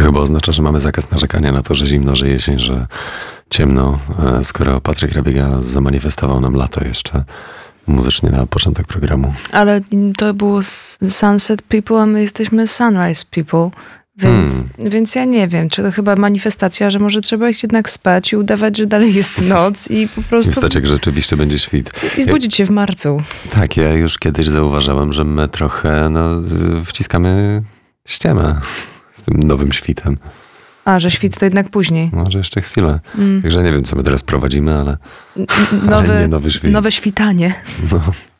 chyba oznacza, że mamy zakaz narzekania na to, że zimno, że jesień, że ciemno, skoro Patryk Rabiega zamanifestował nam lato jeszcze muzycznie na początek programu. Ale to było Sunset People, a my jesteśmy Sunrise People. Więc ja nie wiem, czy to chyba manifestacja, że może trzeba iść jednak spać i udawać, że dalej jest noc i po prostu... Wstać, jak rzeczywiście będzie świt. I zbudzić się w marcu. Tak, ja już kiedyś zauważałem, że my trochę wciskamy ściemę z tym nowym świtem. A, że świt to jednak później. Może jeszcze chwilę. Także nie wiem, co my teraz prowadzimy, ale nie nowy świt. Nowe świtanie. No.